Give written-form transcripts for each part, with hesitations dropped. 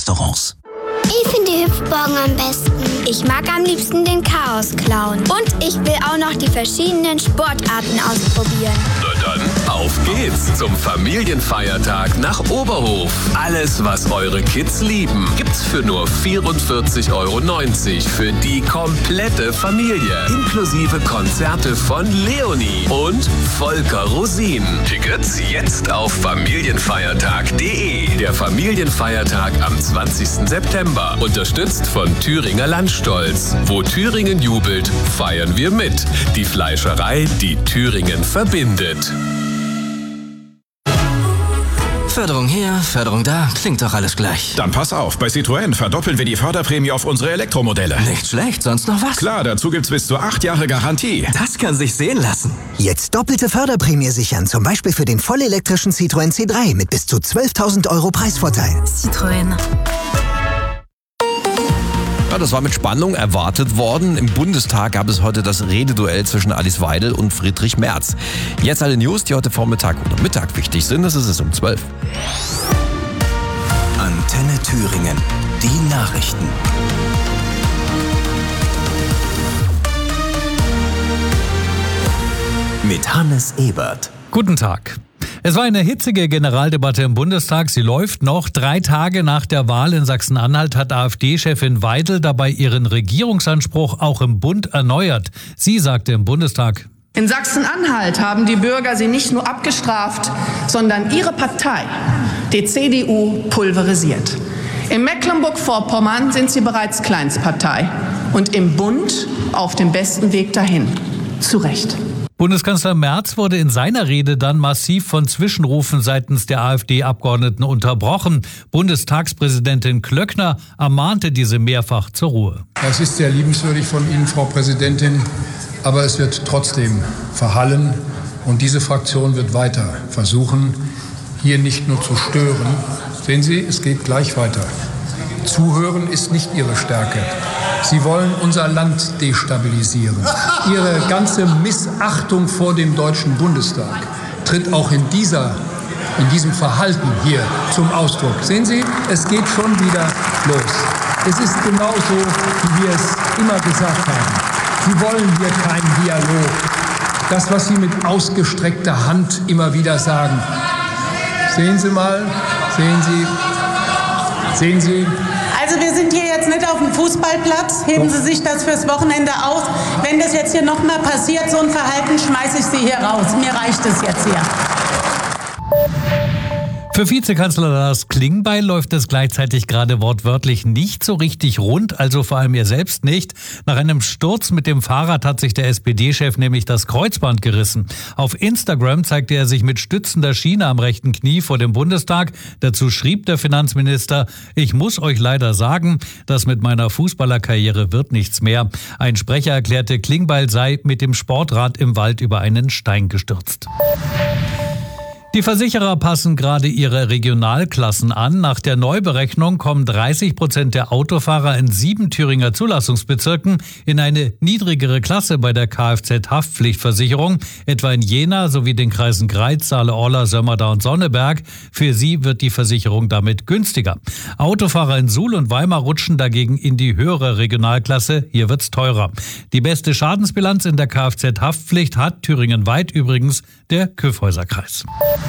Restaurants. Ich finde die Hüpfburgen am besten. Ich mag am liebsten den Chaos-Clown. Und ich will auch noch die verschiedenen Sportarten ausprobieren. Na dann, auf geht's zum Familienfeiertag nach Oberhof. Alles, was eure Kids lieben, gibt's für nur 44,90 € für die komplette Familie. Inklusive Konzerte von Leonie und Volker Rosin. Tickets jetzt auf familienfeiertag.de. Der Familienfeiertag am 20. September. Unterstützt von Thüringer Landstolz. Wo Thüringen jubelt, feiern wir mit. Die Fleischerei, die Thüringen verbindet. Förderung hier, Förderung da, klingt doch alles gleich. Dann pass auf, bei Citroën verdoppeln wir die Förderprämie auf unsere Elektromodelle. Nicht schlecht, sonst noch was? Klar, dazu gibt's bis zu 8 Jahre Garantie. Das kann sich sehen lassen. Jetzt doppelte Förderprämie sichern, zum Beispiel für den vollelektrischen Citroën C3 mit bis zu 12.000 € Preisvorteil. Citroën. Ja, das war mit Spannung erwartet worden. Im Bundestag gab es heute das Rededuell zwischen Alice Weidel und Friedrich Merz. Jetzt alle News, die heute Vormittag oder Mittag wichtig sind. Das ist es um 12. Antenne Thüringen. Die Nachrichten. Mit Hannes Ebert. Guten Tag. Es war eine hitzige Generaldebatte im Bundestag. Sie läuft noch. 3 Tage nach der Wahl in Sachsen-Anhalt hat AfD-Chefin Weidel dabei ihren Regierungsanspruch auch im Bund erneuert. Sie sagte im Bundestag: In Sachsen-Anhalt haben die Bürger sie nicht nur abgestraft, sondern ihre Partei, die CDU, pulverisiert. In Mecklenburg-Vorpommern sind sie bereits Kleinstpartei und im Bund auf dem besten Weg dahin. Zu Recht. Bundeskanzler Merz wurde in seiner Rede dann massiv von Zwischenrufen seitens der AfD-Abgeordneten unterbrochen. Bundestagspräsidentin Klöckner ermahnte diese mehrfach zur Ruhe. Das ist sehr liebenswürdig von Ihnen, Frau Präsidentin, aber es wird trotzdem verhallen. Und diese Fraktion wird weiter versuchen, hier nicht nur zu stören. Sehen Sie, es geht gleich weiter. Zuhören ist nicht Ihre Stärke. Sie wollen unser Land destabilisieren. Ihre ganze Missachtung vor dem Deutschen Bundestag tritt auch in diesem Verhalten hier zum Ausdruck. Sehen Sie, es geht schon wieder los. Es ist genauso, wie wir es immer gesagt haben. Sie wollen hier keinen Dialog. Das, was Sie mit ausgestreckter Hand immer wieder sagen. Sehen Sie mal, sehen Sie. Also wir sind hier jetzt nicht auf dem Fußballplatz. Heben Sie sich das fürs Wochenende auf. Wenn das jetzt hier nochmal passiert, so ein Verhalten, schmeiße ich Sie hier raus. Mir reicht es jetzt hier. Für Vizekanzler Lars Klingbeil läuft es gleichzeitig gerade wortwörtlich nicht so richtig rund, also vor allem er selbst nicht. Nach einem Sturz mit dem Fahrrad hat sich der SPD-Chef nämlich das Kreuzband gerissen. Auf Instagram zeigte er sich mit stützender Schiene am rechten Knie vor dem Bundestag. Dazu schrieb der Finanzminister: Ich muss euch leider sagen, das mit meiner Fußballerkarriere wird nichts mehr. Ein Sprecher erklärte, Klingbeil sei mit dem Sportrad im Wald über einen Stein gestürzt. Die Versicherer passen gerade ihre Regionalklassen an. Nach der Neuberechnung kommen 30% der Autofahrer in 7 Thüringer Zulassungsbezirken in eine niedrigere Klasse bei der Kfz-Haftpflichtversicherung, etwa in Jena sowie den Kreisen Greiz, Saale-Orla, Sömmerda und Sonneberg. Für sie wird die Versicherung damit günstiger. Autofahrer in Suhl und Weimar rutschen dagegen in die höhere Regionalklasse. Hier wird's teurer. Die beste Schadensbilanz in der Kfz-Haftpflicht hat thüringenweit übrigens der Kyffhäuser-Kreis.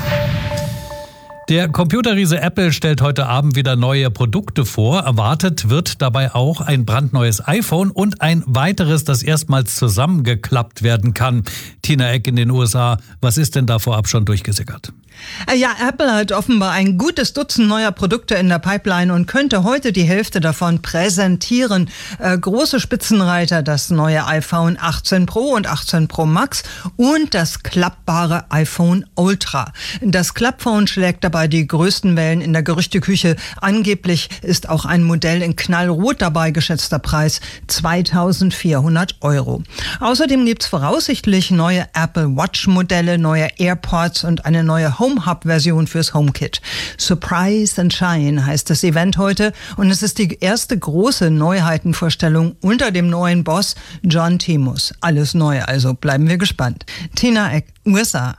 Der Computerriese Apple stellt heute Abend wieder neue Produkte vor. Erwartet wird dabei auch ein brandneues iPhone und ein weiteres, das erstmals zusammengeklappt werden kann. Tina Eck in den USA, was ist denn da vorab schon durchgesickert? Ja, Apple hat offenbar ein gutes Dutzend neuer Produkte in der Pipeline und könnte heute die Hälfte davon präsentieren. Große Spitzenreiter, das neue iPhone 18 Pro und 18 Pro Max und das klappbare iPhone Ultra. Das Klappphone schlägt dabei die größten Wellen in der Gerüchteküche. Angeblich ist auch ein Modell in Knallrot dabei, geschätzter Preis 2.400 €. Außerdem gibt's voraussichtlich neue Apple Watch Modelle, neue AirPods und eine neue Home-Hub-Version fürs HomeKit. Surprise and Shine heißt das Event heute und es ist die erste große Neuheitenvorstellung unter dem neuen Boss John Timus. Alles neu, also bleiben wir gespannt. Tina Eck, USA.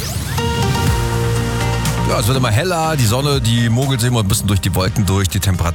Ja, es wird immer heller, die Sonne, die mogelt sich immer ein bisschen durch die Wolken durch, die Temperatur